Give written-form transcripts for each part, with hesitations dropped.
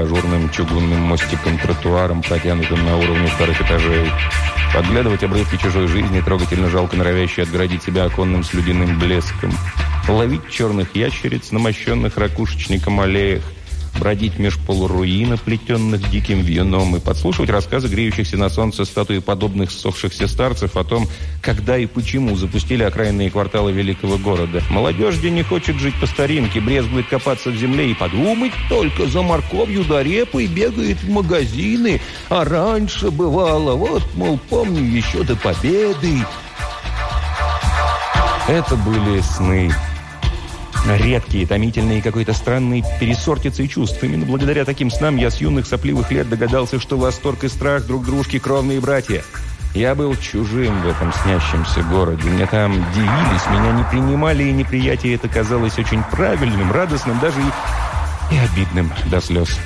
ажурным чугунным мостиком-тротуаром, протянутым на уровне вторых этажей. Подглядывать обрывки чужой жизни, трогательно жалко норовящей отгородить себя оконным слюдяным блеском. Ловить черных ящериц на мощенных ракушечником аллеях. Бродить меж полуруин, оплетенных диким вьюном, и подслушивать рассказы греющихся на солнце статуеподобных ссохшихся старцев о том, когда и почему запустили окраинные кварталы великого города. Молодежь, где не хочет жить по старинке, брезгует копаться в земле и подумать только за морковью да репой бегает в магазины. А раньше бывало, вот, мол, помню еще до победы. Это были сны. Редкие, томительные, какой-то странной пересортицей чувств. Именно благодаря таким снам я с юных сопливых лет догадался, что восторг и страх друг дружки кровные братья. Я был чужим в этом снящемся городе. Мне там дивились, меня не принимали, и неприятие это казалось очень правильным, радостным, даже и обидным до слез.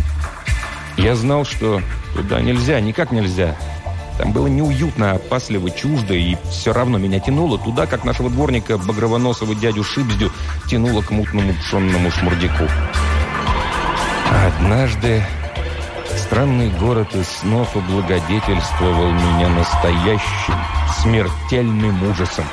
Я знал, что туда нельзя, никак нельзя. Там было неуютно, опасливо, чуждо, и все равно меня тянуло туда, как нашего дворника, багровоносого дядю Шипздю, тянуло к мутному пшенному шмурдяку. А однажды странный город из снов облагодетельствовал меня настоящим, смертельным ужасом.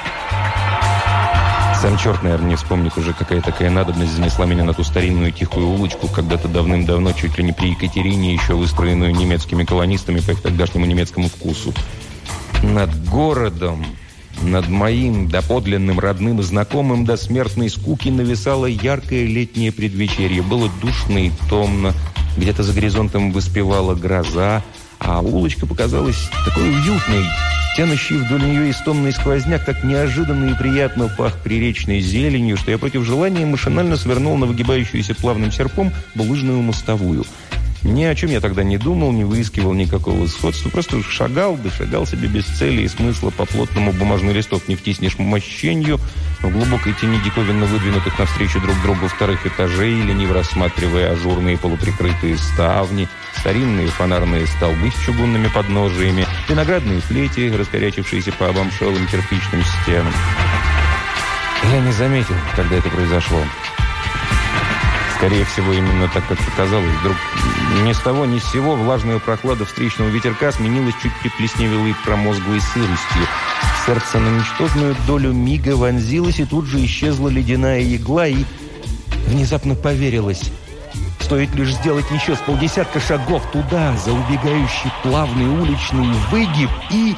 Сам черт, наверное, не вспомнит уже, какая такая надобность занесла меня на ту старинную тихую улочку, когда-то давным-давно, чуть ли не при Екатерине, еще выстроенную немецкими колонистами по их тогдашнему немецкому вкусу. Над городом, над моим доподлинным родным и знакомым до смертной скуки нависало яркое летнее предвечерье. Было душно и томно, где-то за горизонтом выспевала гроза, а улочка показалась такой уютной. Тянущий вдоль нее истомный сквозняк так неожиданно и приятно пах приречной зеленью, что я против желания машинально свернул на выгибающуюся плавным серпом булыжную мостовую. Ни о чем я тогда не думал, не выискивал никакого сходства, просто шагал себе без цели и смысла по плотному бумажный листок не втиснешь мощенью, в глубокой тени диковинно выдвинутых навстречу друг другу вторых этажей, лениво рассматривая ажурные полуприкрытые ставни, старинные фонарные столбы с чугунными подножиями, виноградные плети, раскорячившиеся по обомшелым кирпичным стенам. Я не заметил, когда это произошло. Скорее всего, именно так, как показалось. Вдруг ни с того, ни с сего влажная прохлада встречного ветерка сменилась чуть приплесневелой промозглой сыростью. В сердце на ничтожную долю мига вонзилась, и тут же исчезла ледяная игла, и внезапно поверилось. Стоит лишь сделать еще с полдесятка шагов туда, за убегающий плавный уличный выгиб, и...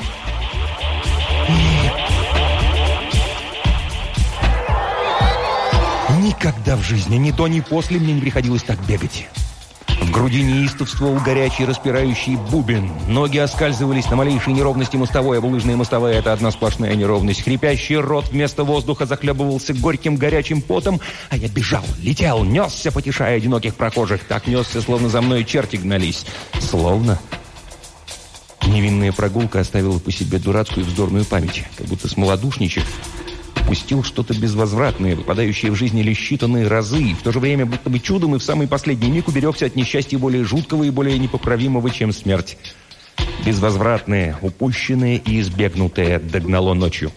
Никогда в жизни, ни до, ни после мне не приходилось так бегать. В груди неистовствовал горячий распирающий бубен. Ноги оскальзывались на малейшей неровности мостовой, а булыжная мостовая — это одна сплошная неровность. Хрипящий рот вместо воздуха захлебывался горьким горячим потом, а я бежал, летел, несся, потешая одиноких прохожих. Так несся, словно за мной черти гнались. Словно. Невинная прогулка оставила по себе дурацкую вздорную память, как будто смолодушничек упустил что-то безвозвратное, выпадающее в жизни лишь считанные разы, и в то же время будто бы чудом и в самый последний миг уберегся от несчастья более жуткого и более непоправимого, чем смерть. Безвозвратное, упущенное и избегнутое догнало ночью.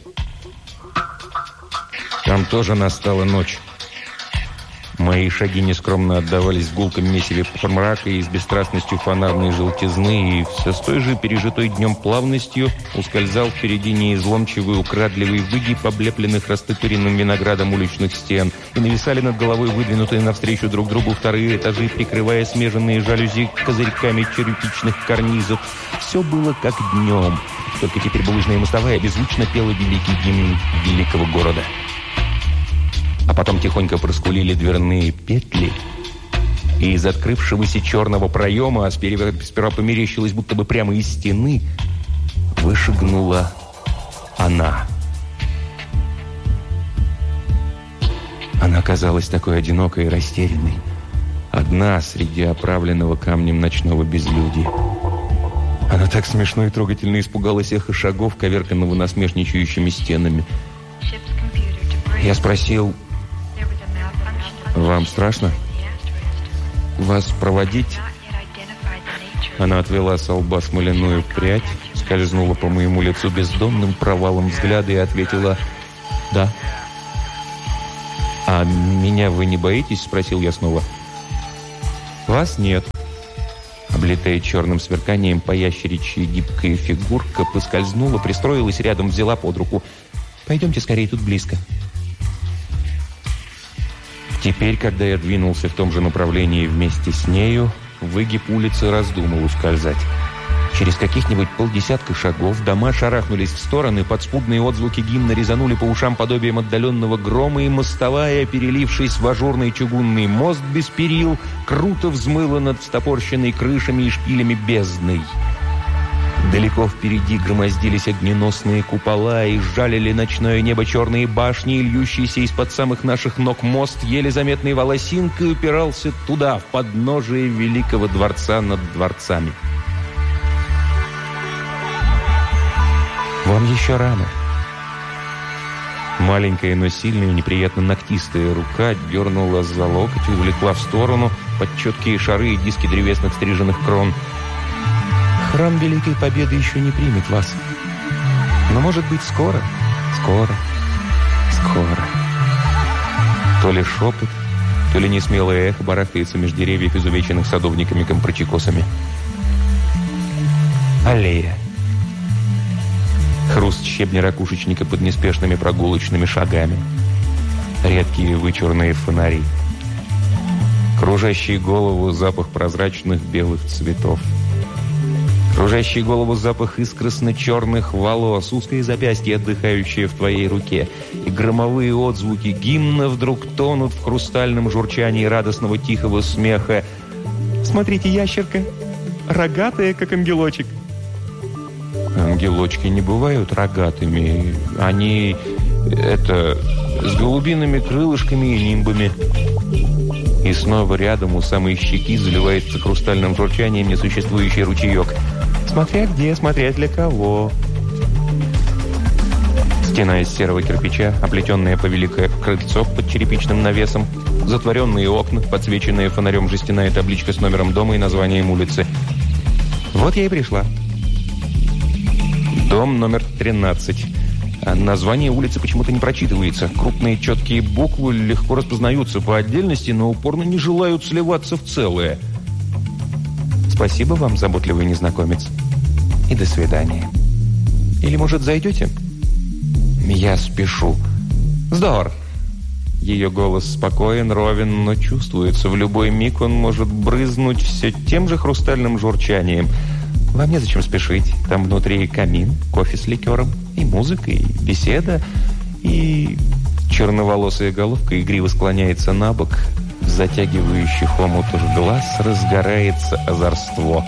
Там тоже настала ночь. Мои шаги нескромно отдавались в гулком месиве мрака и с бесстрастностью фонарной желтизны, и все с той же пережитой днем плавностью ускользал впереди неизломчивый, украдливый выгиб облепленных растопыренным виноградом уличных стен, и нависали над головой выдвинутые навстречу друг другу вторые этажи, прикрывая смеженные жалюзи козырьками черепичных карнизов. Все было как днем, только теперь булыжная мостовая беззвучно пела великий гимн великого города. А потом тихонько проскулили дверные петли, и из открывшегося черного проема, а сперва померещилось, будто бы прямо из стены, вышагнула она. Она казалась такой одинокой и растерянной, одна среди оправленного камнем ночного безлюдья. Она так смешно и трогательно испугалась эхо шагов, коверканного насмешничающими стенами. Я спросил: «Вам страшно? Вас проводить?» Она отвела со лба смоляную прядь, скользнула по моему лицу бездомным провалом взгляда и ответила: «Да». «А меня вы не боитесь?» – спросил я снова. «Вас нет», Облитая черным сверканием, поящеричья гибкая фигурка поскользнула, пристроилась рядом, взяла под руку. «Пойдемте скорее, тут близко». Теперь, когда я двинулся в том же направлении вместе с нею, выгиб улицы раздумал ускользать. Через каких-нибудь полдесятка шагов дома шарахнулись в стороны, подспудные отзвуки гимна резанули по ушам подобием отдаленного грома, и мостовая, перелившись в ажурный чугунный мост без перил, круто взмыла над встопорщенной крышами и шпилями бездной. Далеко впереди громоздились огненосные купола и жалили ночное небо черные башни, и льющийся из-под самых наших ног мост, еле заметной волосинкой, упирался туда, в подножие великого дворца над дворцами. «Вам еще рано». Маленькая, но сильная, неприятно ногтистая рука дернула за локоть, увлекла в сторону под четкие шары и диски древесных стриженных крон. «Храм Великой Победы еще не примет вас. Но, может быть, скоро, скоро, скоро». То ли шепот, то ли несмелое эхо барахтается между деревьев, изувеченных садовниками-компрочекосами. Аллея. Хруст щебня ракушечника под неспешными прогулочными шагами. Редкие вычурные фонари. Кружащий голову запах прозрачных белых цветов. Кружащий голову запах искросно-черных волос, узкое запястье, отдыхающее в твоей руке. И громовые отзвуки гимна вдруг тонут в хрустальном журчании радостного тихого смеха. «Смотрите, ящерка! Рогатая, как ангелочек!» Ангелочки не бывают рогатыми. Они, с голубиными крылышками и нимбами. И снова рядом у самой щеки заливается хрустальным журчанием несуществующий ручеек. Смотря где, смотря для кого. Стена из серого кирпича, оплетенная по великое крыльцо под черепичным навесом, затворенные окна, подсвеченная фонарем жестяная табличка с номером дома и названием улицы. Вот я и пришла. Дом номер 13. А название улицы почему-то не прочитывается. Крупные четкие буквы легко распознаются по отдельности, но упорно не желают сливаться в целое. Спасибо вам, заботливый незнакомец. И до свидания. Или, может, зайдете? Я спешу. Здор. Ее голос спокоен, ровен, но чувствуется. В любой миг он может брызнуть все тем же хрустальным журчанием. Вам незачем спешить. Там внутри камин, кофе с ликером, и музыка, и беседа, и... Черноволосая головка игриво склоняется на бок. В затягивающих омутах глаз разгорается озорство.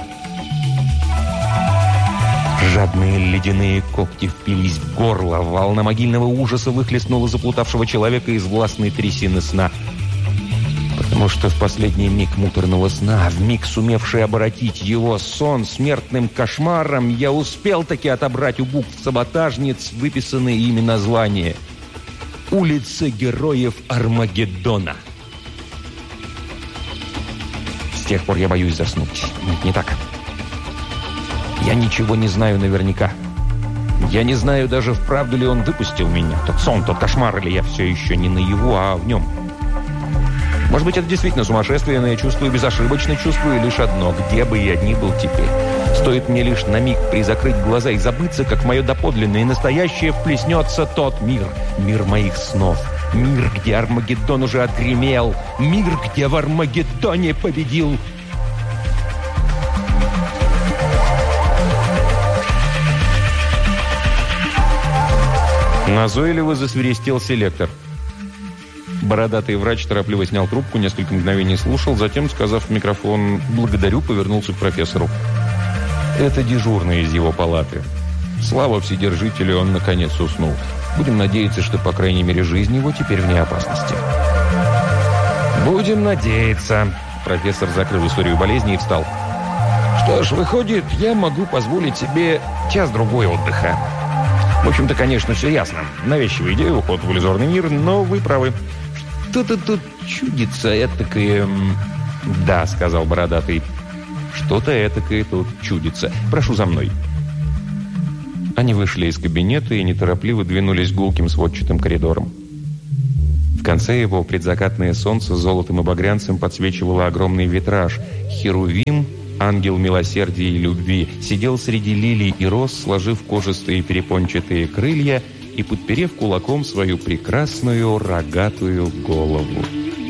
Жадные ледяные когти впились в горло. Волна могильного ужаса выхлестнула заплутавшего человека из властной трясины сна. Потому что в последний миг муторного сна, в миг сумевший оборотить его сон смертным кошмаром, я успел таки отобрать у букв саботажниц выписанные ими названия. «Улица героев Армагеддона». С тех пор я боюсь заснуть. Нет, не так. Я ничего не знаю наверняка. Я не знаю даже, вправду ли он выпустил меня. Тот сон, тот кошмар, или я все еще не наяву, а в нем. Может быть, это действительно сумасшествие, но я безошибочно чувствую лишь одно, где бы я ни был теперь. Стоит мне лишь на миг призакрыть глаза и забыться, как мое доподлинное и настоящее вплеснется тот мир. Мир моих снов. Мир, где Армагеддон уже отгремел. Мир, где в Армагеддоне победил. Назойливо засвиристел селектор. Бородатый врач торопливо снял трубку, несколько мгновений слушал, затем, сказав в микрофон «благодарю», повернулся к профессору. Это дежурный из его палаты. Слава Вседержителю, он наконец уснул. Будем надеяться, что, по крайней мере, жизнь его теперь вне опасности. Будем надеяться. Профессор закрыл историю болезни и встал. Что ж, выходит, я могу позволить себе час-другой отдыха. В общем-то, конечно, все ясно. Навязчивая идея, уход в иллюзорный мир, но вы правы. Что-то тут чудится этакое... Да, сказал бородатый. Что-то этакое тут чудится. Прошу за мной. Они вышли из кабинета и неторопливо двинулись гулким сводчатым коридором. В конце его предзакатное солнце золотом и багрянцем подсвечивало огромный витраж. Херувим Ангел милосердия и любви сидел среди лилий и роз, сложив кожистые перепончатые крылья и подперев кулаком свою прекрасную рогатую голову.